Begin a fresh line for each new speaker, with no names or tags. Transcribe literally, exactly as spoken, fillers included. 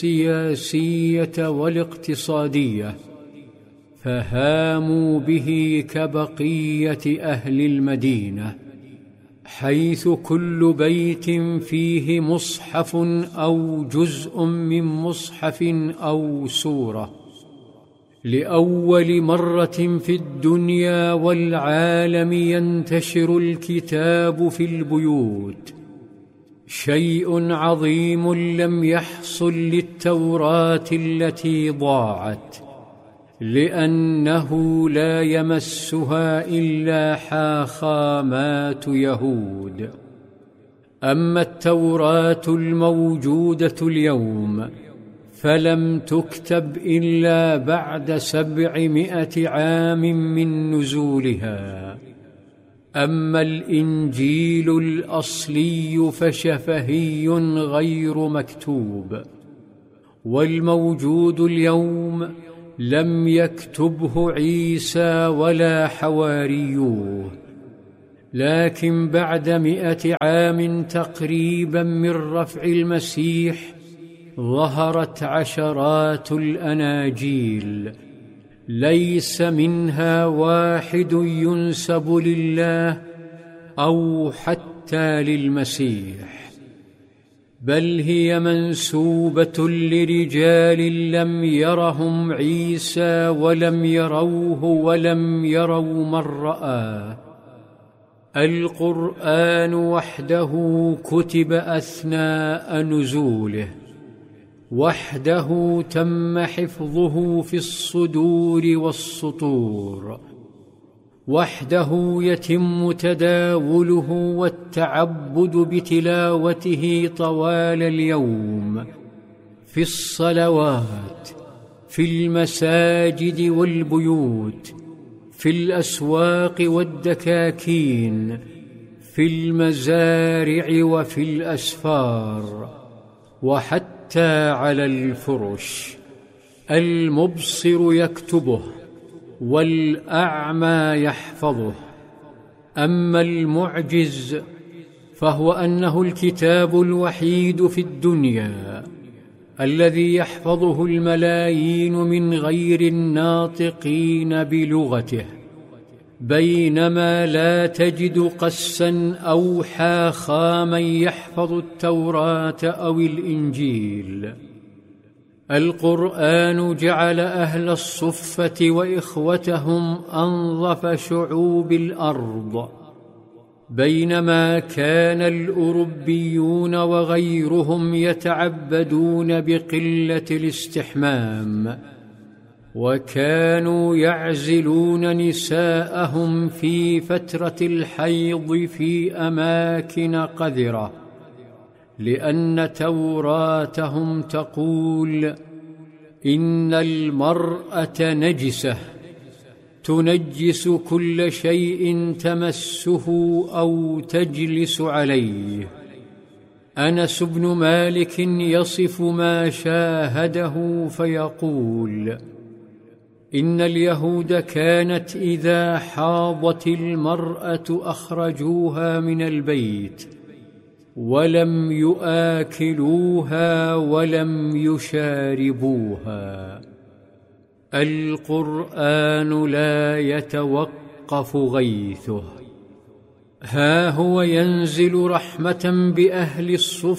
السياسية والاقتصادية، فهاموا به كبقية أهل المدينة، حيث كل بيت فيه مصحف أو جزء من مصحف أو سورة. لأول مرة في الدنيا والعالم ينتشر الكتاب في البيوت، شيء عظيم لم يحصل للتوراة التي ضاعت، لأنه لا يمسها إلا حاخامات يهود. أما التوراة الموجودة اليوم فلم تكتب إلا بعد سبعمائة عام من نزولها. أما الإنجيل الأصلي فشفهي غير مكتوب، والموجود اليوم لم يكتبه عيسى ولا حواريوه، لكن بعد مئة عام تقريبا من رفع المسيح ظهرت عشرات الأناجيل، ليس منها واحد ينسب لله أو حتى للمسيح، بل هي منسوبة لرجال لم يرهم عيسى ولم يروه ولم يروا من رآه. القرآن وحده كتب أثناء نزوله، وحده تم حفظه في الصدور والسطور، وحده يتم تداوله والتعبد بتلاوته طوال اليوم، في الصلوات، في المساجد والبيوت، في الأسواق والدكاكين، في المزارع وفي الأسفار، وحتى على الفرش. المبصر يكتبه والأعمى يحفظه. أما المعجز فهو أنه الكتاب الوحيد في الدنيا الذي يحفظه الملايين من غير الناطقين بلغته، بينما لا تجد قسا أو حاخاما يحفظ التوراة أو الإنجيل. القرآن جعل أهل الصفة وإخوتهم أنظف شعوب الأرض، بينما كان الأوروبيون وغيرهم يتعبدون بقلة الاستحمام، وكانوا يعزلون نساءهم في فترة الحيض في أماكن قذرة، لأن توراتهم تقول: إن المرأة نجسة تنجس كل شيء تمسه أو تجلس عليه. أنس بن مالك يصف ما شاهده فيقول: إن اليهود كانت إذا حاضت المرأة أخرجوها من البيت، ولم يؤكلوها ولم يشاربوها. القرآن لا يتوقف غيثه، ها هو ينزل رحمة بأهل الصفة